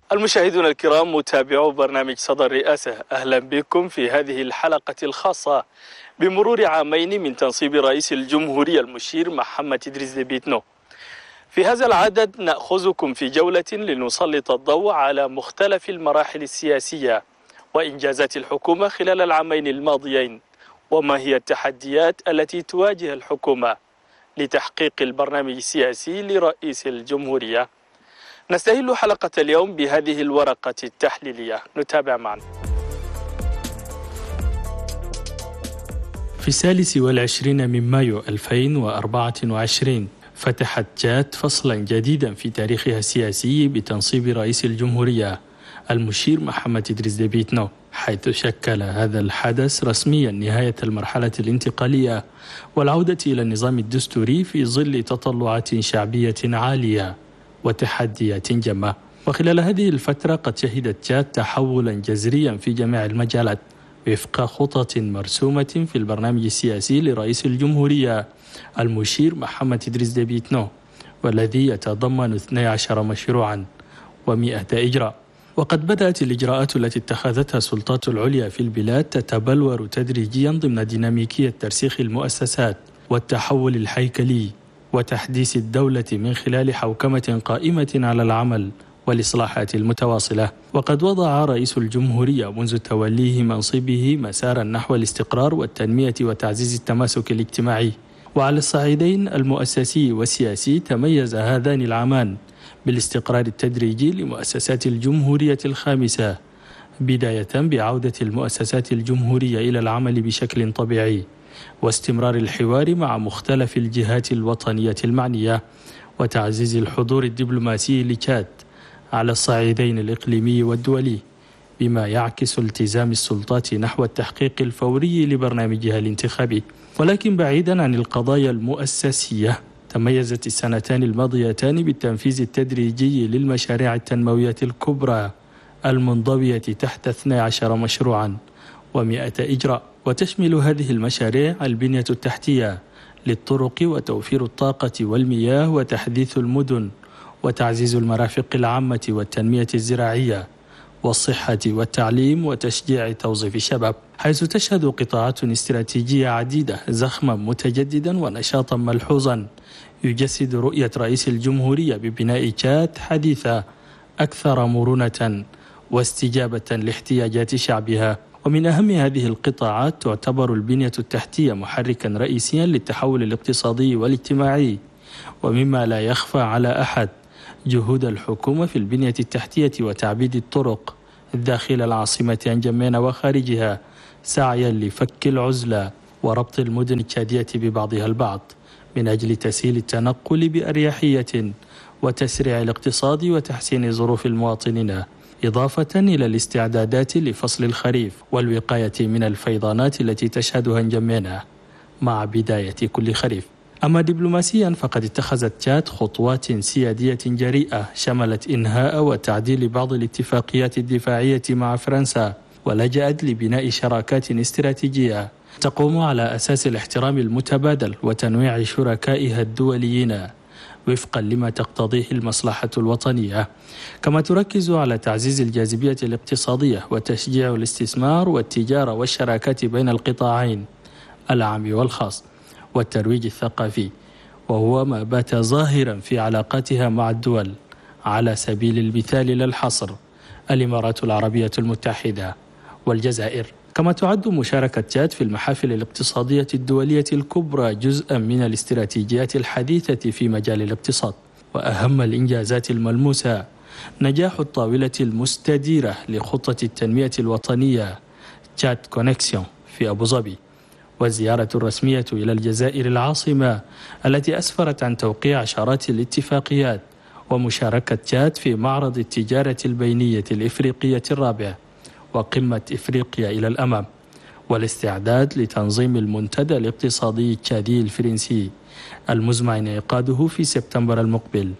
المشاهدون الكرام، متابعو برنامج صدى الرئاسة، أهلا بكم في هذه الحلقة الخاصة بمرور عامين من تنصيب رئيس الجمهورية المشير محمد إدريس ديبيتنو. في هذا العدد نأخذكم في جولة لنسلط الضوء على مختلف المراحل السياسية وإنجازات الحكومة خلال العامين الماضيين، وما هي التحديات التي تواجه الحكومة لتحقيق البرنامج السياسي لرئيس الجمهورية. نستهل حلقة اليوم بهذه الورقة التحليلية، نتابع معا. في 23 من مايو 2024 فتحت جات فصلا جديدا في تاريخها السياسي بتنصيب رئيس الجمهورية المشير محمد إدريس ديبيتنو، حيث شكل هذا الحدث رسميا نهاية المرحلة الانتقالية والعودة إلى النظام الدستوري في ظل تطلعات شعبية عالية وتحديات جمة. وخلال هذه الفترة قد شهدت جات تحولا جذريا في جميع المجالات وفق خطط مرسومة في البرنامج السياسي لرئيس الجمهورية المشير محمد إدريس ديبيتنو، والذي يتضمن 12 مشروعا و100 إجراء. وقد بدأت الإجراءات التي اتخذتها السلطات العليا في البلاد تتبلور تدريجيا ضمن ديناميكية ترسيخ المؤسسات والتحول الهيكلي وتحديث الدولة من خلال حوكمة قائمة على العمل والإصلاحات المتواصلة. وقد وضع رئيس الجمهورية منذ توليه منصبه مسارا نحو الاستقرار والتنمية وتعزيز التماسك الاجتماعي. وعلى الصعيدين المؤسسي والسياسي تميز هذان العامان بالاستقرار التدريجي لمؤسسات الجمهورية الخامسة، بداية بعودة المؤسسات الجمهورية إلى العمل بشكل طبيعي، واستمرار الحوار مع مختلف الجهات الوطنية المعنية، وتعزيز الحضور الدبلوماسي لتشاد على الصعيدين الإقليمي والدولي، بما يعكس التزام السلطات نحو التحقيق الفوري لبرنامجها الانتخابي. ولكن بعيدا عن القضايا المؤسسية، تميزت السنتان الماضيتان بالتنفيذ التدريجي للمشاريع التنموية الكبرى المنضوية تحت 12 مشروعا و100 إجراء. وتشمل هذه المشاريع البنية التحتية للطرق وتوفير الطاقة والمياه وتحديث المدن وتعزيز المرافق العامة والتنمية الزراعية والصحة والتعليم وتشجيع توظيف الشباب، حيث تشهد قطاعات استراتيجية عديدة زخما متجددا ونشاطا ملحوظا يجسد رؤية رئيس الجمهورية ببناء تشاد حديثة أكثر مرونة واستجابة لاحتياجات شعبها. ومن أهم هذه القطاعات تعتبر البنية التحتية محركا رئيسيا للتحول الاقتصادي والاجتماعي. ومما لا يخفى على أحد جهود الحكومة في البنية التحتية وتعبيد الطرق داخل العاصمة أنجمينا وخارجها، سعيا لفك العزلة وربط المدن التشادية ببعضها البعض من أجل تسهيل التنقل بأريحية وتسريع الاقتصاد وتحسين ظروف المواطنين، إضافة إلى الاستعدادات لفصل الخريف والوقاية من الفيضانات التي تشهدها أنجمينا مع بداية كل خريف. أما دبلوماسيا فقد اتخذت تشاد خطوات سيادية جريئة شملت إنهاء وتعديل بعض الاتفاقيات الدفاعية مع فرنسا، ولجأت لبناء شراكات استراتيجية تقوم على أساس الاحترام المتبادل وتنويع شركائها الدوليين وفقا لما تقتضيه المصلحة الوطنية، كما تركز على تعزيز الجاذبية الاقتصادية وتشجيع الاستثمار والتجارة والشراكات بين القطاعين العام والخاص والترويج الثقافي، وهو ما بات ظاهرا في علاقاتها مع الدول على سبيل المثال للحصر الإمارات العربية المتحدة والجزائر. كما تعد مشاركة تشاد في المحافل الاقتصادية الدولية الكبرى جزءا من الاستراتيجيات الحديثة في مجال الاقتصاد. وأهم الإنجازات الملموسة نجاح الطاولة المستديرة لخطة التنمية الوطنية تشاد كونكسيون في أبو ظبي، والزيارة الرسمية إلى الجزائر العاصمة التي أسفرت عن توقيع عشرات الاتفاقيات، ومشاركة تشاد في معرض التجارة البينية الإفريقية الرابع وقمة إفريقيا إلى الأمام، والاستعداد لتنظيم المنتدى الاقتصادي التشادي الفرنسي المزمع انعقاده في سبتمبر المقبل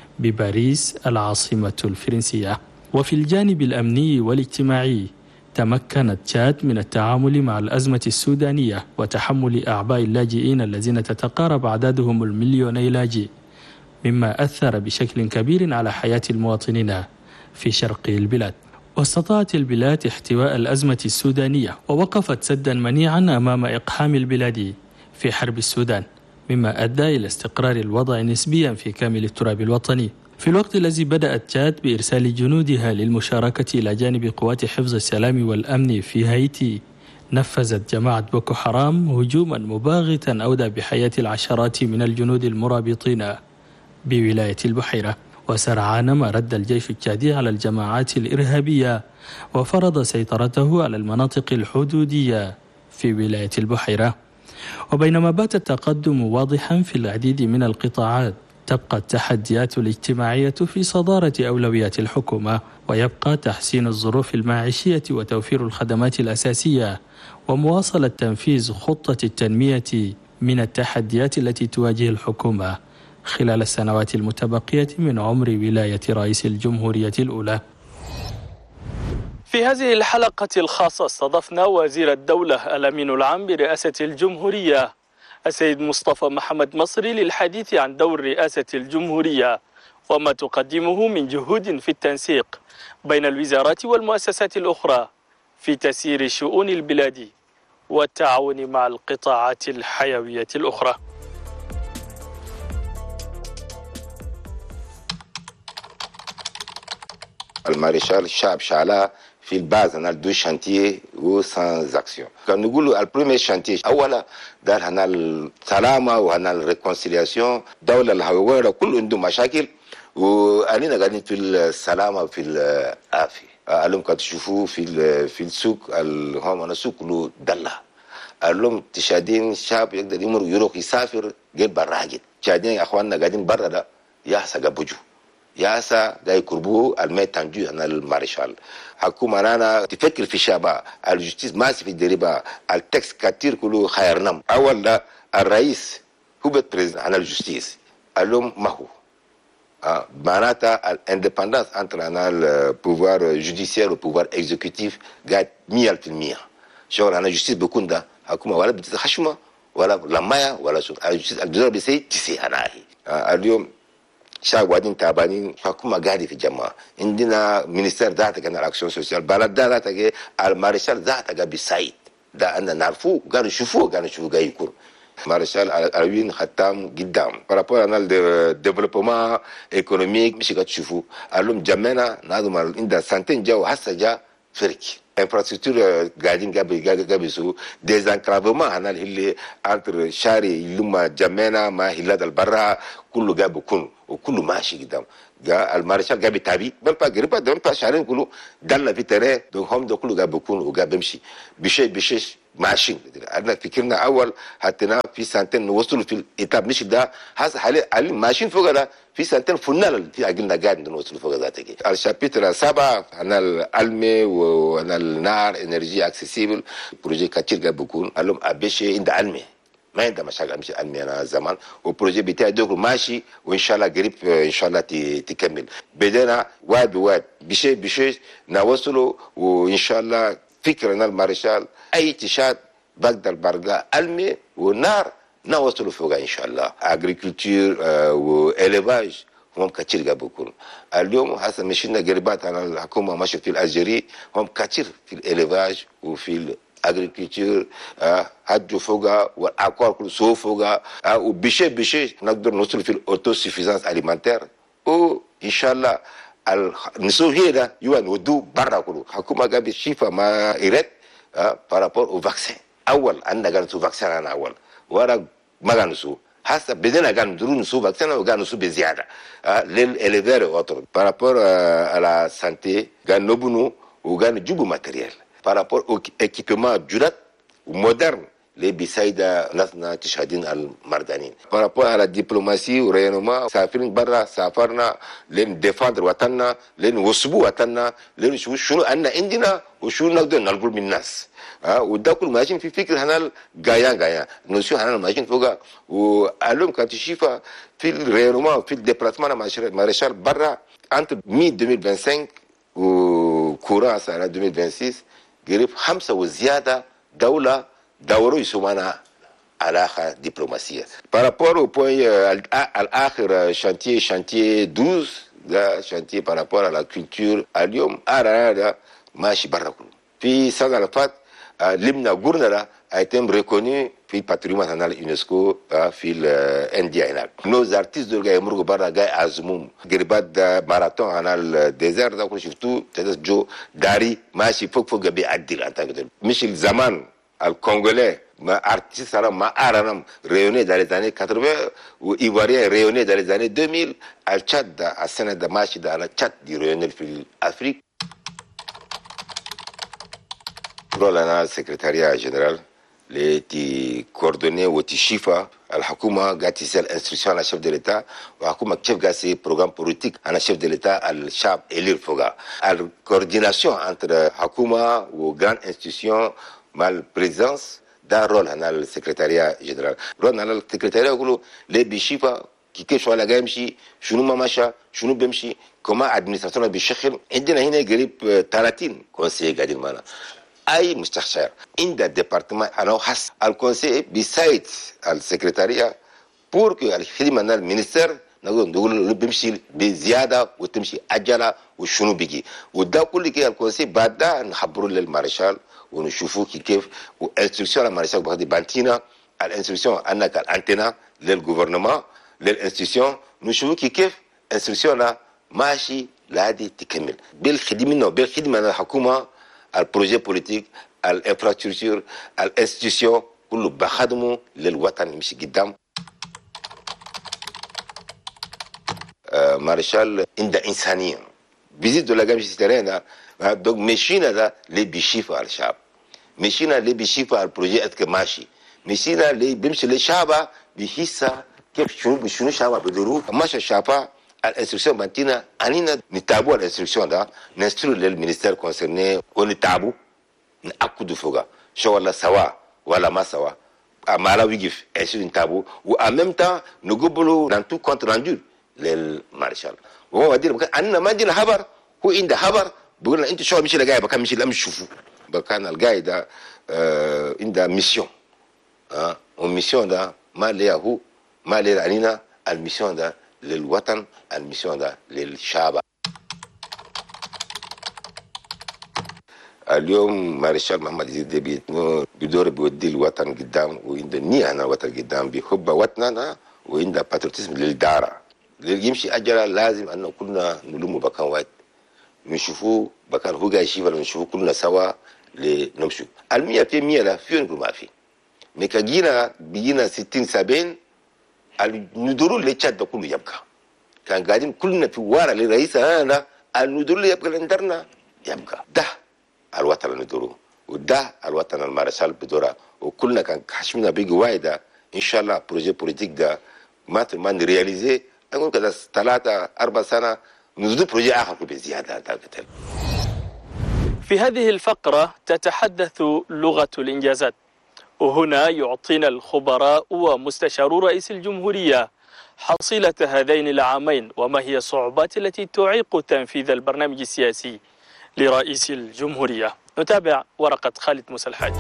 بباريس العاصمة الفرنسية. وفي الجانب الأمني والاجتماعي تمكنت تشاد من التعامل مع الأزمة السودانية وتحمل أعباء اللاجئين الذين تتقارب أعدادهم ال2 مليون لاجئ، مما أثر بشكل كبير على حياة المواطنين في شرق البلاد. واستطاعت البلاد احتواء الأزمة السودانية ووقفت سدا منيعا أمام إقحام البلاد في حرب السودان، مما أدى إلى استقرار الوضع نسبيا في كامل التراب الوطني. في الوقت الذي بدأت تشاد بإرسال جنودها للمشاركة إلى جانب قوات حفظ السلام والأمن في هايتي، نفذت جماعة بوكو حرام هجوما مباغتا أودى بحياة العشرات من الجنود المرابطين بولاية البحيرة. وسرعان ما رد الجيش التشادي على الجماعات الإرهابية وفرض سيطرته على المناطق الحدودية في ولاية البحيرة. وبينما بات التقدم واضحا في العديد من القطاعات، تبقى التحديات الاجتماعية في صدارة أولويات الحكومة، ويبقى تحسين الظروف المعيشية وتوفير الخدمات الأساسية ومواصلة تنفيذ خطة التنمية من التحديات التي تواجه الحكومة خلال السنوات المتبقية من عمر ولاية رئيس الجمهورية الأولى. في هذه الحلقة الخاصة استضفنا وزير الدولة الأمين العام برئاسة الجمهورية السيد مصطفى محمد مصري للحديث عن دور رئاسة الجمهورية وما تقدمه من جهود في التنسيق بين الوزارات والمؤسسات الأخرى في تسيير شؤون البلاد والتعاون مع القطاعات الحيوية الأخرى. المارشال شاب شعلا في الباز هنا دو شانتيه و سانز اكسيون. كان نقولوا البريمير شانتيه اولا دار هنا السلامه وهنا الريكونسيلياسيون. الدوله الهويه كل عندهم مشاكل واننا قاعدين في السلامه في العافيه. اليوم كنت تشوفوا في السوق هم انا سوق له دله. اليوم تشادين شاب يقدر يروح يسافر غير براجل. تشادين اخواننا قاعدين برا ده يحسق بوجو ياسا دا يكربو الماء تنجو أنا المارشال. حكومة أنا تفكر في شابا الجستيس ماسي في الدريبة التكس كتير كله خيرنام. أول ده الرئيس هو بتريز أنا الجستيس اليوم ما هو معناتها الاندبندانس انتر أنا البوفوار جوديسيير والبوفوار اكزيكوتيف قاعد 100%. شغل أنا الجستيس بيكون ده حكومة ولا بتتخشمة ولا لمايا ولا شو الجستيس الدولة بيسي تسي أنا اليوم شعب وادين تعبانين. حكومة قاعدة في جماعة عندنا مينستير ذاتك أنا الأكسيون سوسيال بلد ذاتك المارشال ذاتك بيساعد ده أنا نعرفوه قالوا شوفوه قالوا شوفوا قاعد يكون مارشال الوين ختام قدام بارابور أنا الديفلوبمون إيكونوميك مش قاعد تشوفوه اليوم جمعنا نادم عندنا سنتين جاو هسه جا فريق infrastructure قاعدين قبل يسووا ديزانكرافمون هنا اللي انتر شاري اللي ما جمعنا ما هلاد البرا كله قاعد بكون وكله ماشي قدام. المارشال قاعد بيتابي بمبا قريبا بمبا شهرين كله دلنا في ترى دون هم ده كله قاعد بكون وقاعد بيمشي بشيء ماشيين. انا فكرنا اول حتى في سنتين نوصلوا في الاتاب مش ده هسه حاليا ماشيين فوق ده في سنتين فنال في عقلنا قاعد نوصل فوق ذاتك. الشابتر 7 انا العلمي وانا النار انرجي اكسسيبل بروجي كتير قاعد بكون قال ابيشي عند علمي ما عندها مشاكل مش علمي انا زمان والبروجي بتاعي دوك ماشي وان شاء الله قريب ان شاء الله تكمل. بدينا واد بواد بشيء نوصله وان شاء الله فكرنا المارشال اي تشاد بقدر برقا علمي والنار نوصلوا فوق ان شاء الله. اغريكولتور واليفاج هم كثير قاعد بيكون اليوم هسه مشينا قريبات على الحكومه ماشيه في الجزائر هم كثير في اليفاج وفي الاغريكولتور هجوا فوقها والاكوار كل سو فوقها وبشيء نقدر نوصل في الاوتو سيفيزانس اليمنتير وان شاء الله النسو هنا يوان ودو برا كله. الحكومه قاعد بتشيفها ما يرد بارابور او فاكسين اول عندنا قاعد نسو فاكسين انا اول ورا ما قاعد نسو هسه بدينا قاعد نديروا نسو فاكسين وقاعد نسو بزياده للاليفير اوتر بارابور على سانتي قاعد نبنوا وقاعد نجيبوا ماتيريال بارابور اكيبمون جدد ومودرن اللي بيساعد ناسنا تشهدين المردانين بارابور على الدبلوماسي ورينوما سافرين برا سافرنا لين ديفاندر وطننا لين وصبوا وطننا لين شنو أن عندنا وشو نقدر نقول من الناس وده كل ماشيين في فكر هنا جايا نسيو هنا ماشيين فوقا وعلوم كانت تشوفها في الرينوما في الدبلاسمان مارشال برا انت 2025 وكورا سنه 2026 قريب 5 وزياده دوله دوروا يسمونا علاقة دبلوماسية. بارابور au point الآخر شانتيه 12 ده شانتيه بارابور على كولتور. اليوم أنا ده ماشي برا كله. في السنة اللي فاتت لمنا قرنا ده ايتم ريكوني في باتريمون ناسيونال يونسكو في الانديا هناك. نوز ارتيست دول جاي يمرقوا برا جاي ازموم قريبات ماراثون على الديزير ده كل شفتوه تدس جو داري ماشي فوق بيعدل انت مش الزمان الكونغولي ما ارتيست ما ارانم ريوني dans les années 80 ou ivoirien rayonné dans les années 2000 al Tchad السنه ده ماشي ده على تشاد دي ريوني في افريقيا. رول انا السكرتاريا جنرال لتي كوردوني وتشيفا الحكومه قاعد تسال انستركسيون على شيف دو ليتا وحكومه كيف قاعد سي بروغرام بوليتيك انا شيف دو ليتا الشعب الير فوقا الكورديناسيون انتر حكومه وغران انستيتيوشن مع البريزنس ده رول هنا السكرتاريا جنرال. رول هنا السكرتاريا يقولوا ليه بيشيفا كيف شو على جاي يمشي شنو ما ماشى شنو بيمشي كما ادمنستراسيون بيشخر. عندنا هنا قريب 30 كونسي قاعدين معنا اي مستشار عند الديبارتمان انا حس الكونسي بيسايد السكرتاريا بور كو الخدمه المينستير نقول بيمشي بزياده وتمشي اجله وشنو بيجي وده كل كده الكونسي بعد نخبروا للمارشال ونشوفوا كيف والانستركسيون المارشال بغدي بانتينا الانستركسيون انك الانتنا للغوفرنمون للانستركسيون نشوفوا كيف انستركسيون ماشي لهذه تكمل بالخدمه الحكومه البروجي بوليتيك الانفراستركتور الانستيتيوشن كله بخدمه للوطن يمشي قدام. مارشال عند انسانيه بيزيد ولا جامش سترينا دوك مشينا ده اللي بيشيف على الشعب مشينا اللي بيشيف على البروجي اتك ماشي مشينا اللي بيمشي للشعب بيحس كيف شنو الشعب بدورو ماشي الشعب الانستركسيون بانتينا انينا نتابعوا الانستركسيون ده نسترو للمينستير كونسيرني ونتابعوا ناكدوا فوقا شو ولا سوا ولا ما سوا امالا ويجف ايش نتابعوا وامام تا نقبلوا نانتو كونت راندو للمارشال وهو دير انا ما عندنا خبر هو عنده خبر بيقول انت شو مشي لجاي بكان مشي لا مش شوفوا بكان الجاي ده عنده ميسيون والميسيون ده ما ليه هو ما ليه علينا الميسيون ده للوطن الميسيون ده للشعب. اليوم مارشال محمد يزيد دبيت بدور بيودي الوطن قدام وعنده نية أنا الوطن قدام بيحب وطننا وعنده باتريوتيزم للدارة اللي يمشي أجرا لازم أنه كلنا نلوم بكان واحد نشوفوه بكان هو جاي يشيف نشوفوه كلنا سوا لنمشوا 100% لا فين كل ما في مكاجينا بيجينا 60 70 الندور اللي تشاد كله يبقى كان قاعدين كلنا في ورا لرئيس انا الندور اللي يبقى لندرنا يبقى ده الوطن الندور وده الوطن المارشال بدوره وكلنا كان حشمنا بيجي وايده ان شاء الله بروجي بوليتيك ده ما نرياليزي نقول كده 3 4 سنه نزيد بروجي اخر بزياده. في هذه الفقرة تتحدث لغة الإنجازات، وهنا يعطينا الخبراء ومستشار رئيس الجمهورية حصيلة هذين العامين وما هي الصعوبات التي تعيق تنفيذ البرنامج السياسي لرئيس الجمهورية. نتابع ورقة خالد موسى الحاج.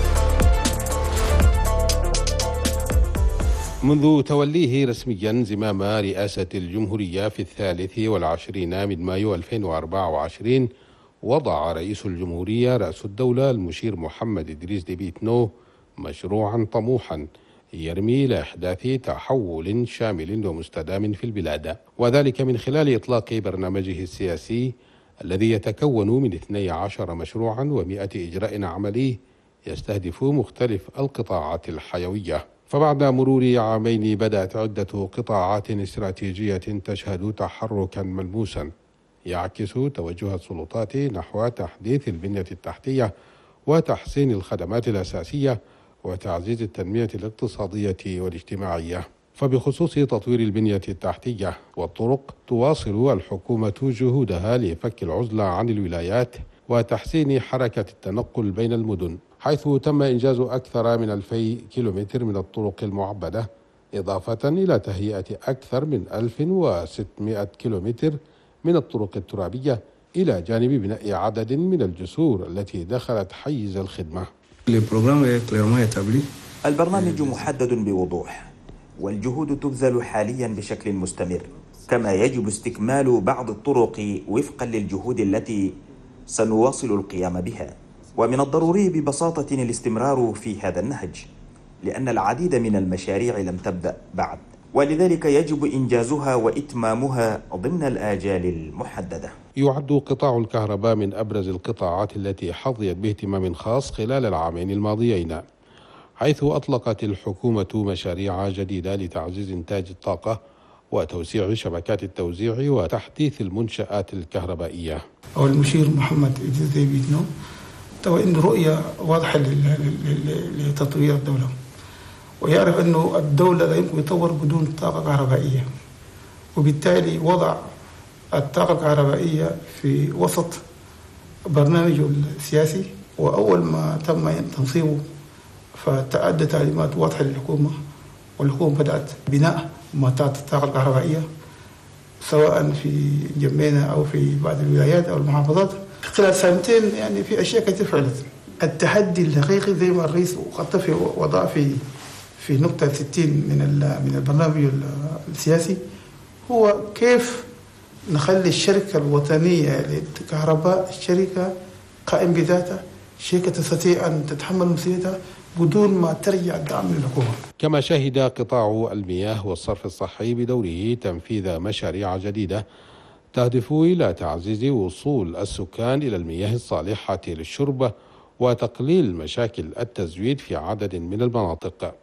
منذ توليه رسميا زمام رئاسة الجمهورية في 23 من مايو 2024 وضع رئيس الجمهورية رأس الدولة المشير محمد إدريس ديبي إتنو مشروعا طموحا يرمي إلى إحداث تحول شامل ومستدام في البلاد، وذلك من خلال إطلاق برنامجه السياسي الذي يتكون من 12 مشروعا و100 إجراء عملي يستهدف مختلف القطاعات الحيوية. فبعد مرور عامين بدأت عدة قطاعات استراتيجية تشهد تحركا ملموسا يعكس توجه السلطات نحو تحديث البنية التحتية وتحسين الخدمات الأساسية وتعزيز التنمية الاقتصادية والاجتماعية. فبخصوص تطوير البنية التحتية والطرق تواصل الحكومة جهودها لفك العزلة عن الولايات وتحسين حركة التنقل بين المدن، حيث تم إنجاز أكثر من 2000 كيلومتر من الطرق المعبدة، إضافة إلى تهيئة أكثر من 1600 كيلومتر من الطرق الترابية، إلى جانب بناء عدد من الجسور التي دخلت حيز الخدمة. البرنامج محدد بوضوح، والجهود تبذل حاليا بشكل مستمر كما يجب استكمال بعض الطرق وفقا للجهود التي سنواصل القيام بها. ومن الضروري ببساطة الاستمرار في هذا النهج، لأن العديد من المشاريع لم تبدأ بعد، ولذلك يجب إنجازها وإتمامها ضمن الآجال المحددة. يعد قطاع الكهرباء من أبرز القطاعات التي حظيت باهتمام خاص خلال العامين الماضيين، حيث أطلقت الحكومة مشاريع جديدة لتعزيز إنتاج الطاقة وتوسيع شبكات التوزيع وتحديث المنشآت الكهربائية. المشير محمد إدريس ديفيد تو إن رؤية واضحة لتطوير الدولة، ويعرف أنه الدولة لا يمكن يطور بدون طاقة كهربائية، وبالتالي وضع الطاقة الكهربائية في وسط برنامجه السياسي. وأول ما تم تنصيبه فتأدى تعليمات واضحة للحكومة، والحكومة بدأت بناء محطات الطاقة الكهربائية سواء في جمينا أو في بعض الولايات أو المحافظات. خلال سنتين يعني في أشياء كثير فعلت. التحدي الحقيقي زي ما الرئيس وضع في نقطة 60 من البرنامج السياسي هو كيف نخلي الشركة الوطنية للكهرباء شركة قائم بذاتها، شركة تستطيع أن تتحمل مسؤوليتها بدون ما ترجع الدعم من الحكومة. كما شهد قطاع المياه والصرف الصحي بدوره تنفيذ مشاريع جديدة تهدف إلى تعزيز وصول السكان إلى المياه الصالحة للشرب وتقليل مشاكل التزويد في عدد من المناطق.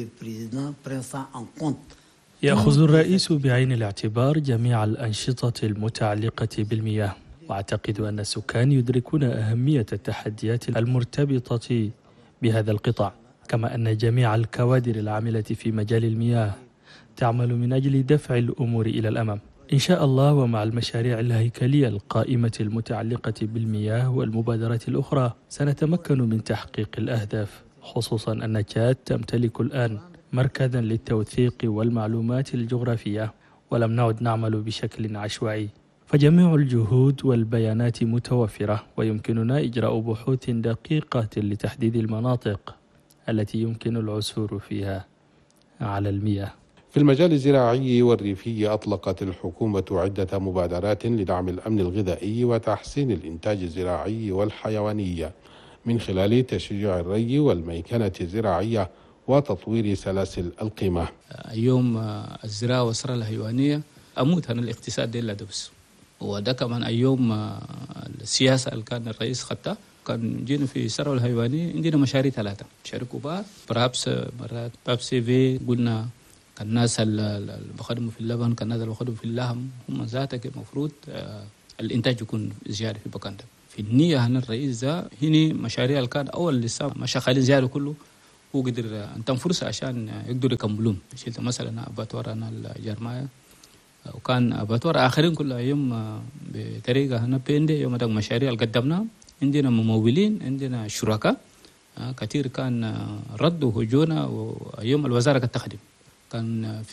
يأخذ الرئيس بعين الاعتبار جميع الأنشطة المتعلقة بالمياه، وأعتقد أن السكان يدركون أهمية التحديات المرتبطة بهذا القطاع، كما أن جميع الكوادر العاملة في مجال المياه تعمل من أجل دفع الأمور إلى الأمام إن شاء الله. ومع المشاريع الهيكلية القائمة المتعلقة بالمياه والمبادرات الأخرى سنتمكن من تحقيق الأهداف، خصوصا أن تشاد تمتلك الآن مركزا للتوثيق والمعلومات الجغرافية، ولم نعد نعمل بشكل عشوائي، فجميع الجهود والبيانات متوفرة، ويمكننا إجراء بحوث دقيقة لتحديد المناطق التي يمكن العثور فيها على المياه. في المجال الزراعي والريفي أطلقت الحكومة عدة مبادرات لدعم الأمن الغذائي وتحسين الإنتاج الزراعي والحيواني من خلال تشجيع الري والميكنة الزراعية وتطوير سلاسل القيمة. يوم الزراعة والثروة الحيوانية أموت عن الاقتصاد دي بس، وده كمان اليوم السياسة اللي كان الرئيس خدتها كان جينا في الثروة الحيوانية عندنا مشاريع 3 مشاريع كبار. مرات بابسي في قلنا الناس اللي بخدموا في اللبن، كان الناس اللي بخدموا في اللحم، هم ذاتك المفروض الإنتاج يكون زيادة في بكان ده. في النية هنا الرئيس ده هنا مشاريع اللي كان أول لسه ما شغالين زيادة كله هو قدر أنتم فرصة عشان يقدروا يكملون. شلت مثلا أباتوار أنا الجرماية، وكان أباتوار آخرين كل يوم بطريقة هنا بيندي يوم ده مشاريع اللي قدمناها. عندنا ممولين، عندنا شركاء كثير كان ردوا هجونا، ويوم الوزارة كانت تخدم كان